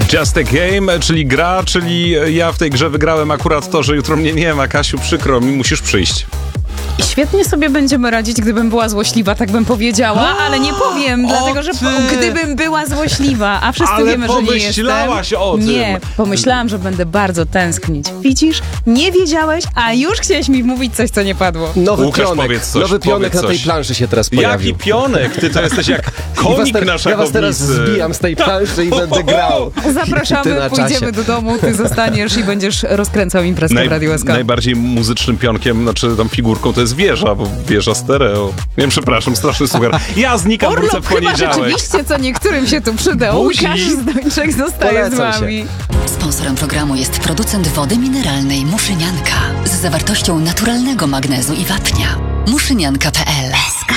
Just a Game, czyli gra, czyli ja w tej grze wygrałem akurat to, że jutro mnie nie ma. Kasiu, przykro mi, musisz przyjść. Świetnie sobie będziemy radzić, gdybym była złośliwa, tak bym powiedziała, ale nie powiem, dlatego że gdybym była złośliwa, a wszyscy wiemy, że nie jestem. Ale pomyślałaś o tym. Nie, pomyślałam, że będę bardzo tęsknić. Widzisz, nie wiedziałeś, a już chciałeś mi mówić coś, co nie padło. Łukasz, powiedz coś, nowy pionek powiedz na tej coś. planszy się teraz pojawił. Jaki pionek? Ty to jesteś jak konik na szachownicy. Ja was teraz zbijam z tej planszy i będę grał. Zapraszamy, pójdziemy do domu, ty zostaniesz i będziesz rozkręcał imprezkę w Radiu SK. Najbardziej muzycznym pionkiem, znaczy tam figurką to jest wieża, bo wieża stereo. Nie, przepraszam, straszny suchar. Ja znikam, wrócę w chyba poniedziałek. rzeczywiście, co niektórym się tu przydał. Buzi. Łukasz Zdończek zostaje z wami. Sponsorem programu jest producent wody mineralnej Muszynianka z zawartością naturalnego magnezu i wapnia. Muszynianka.pl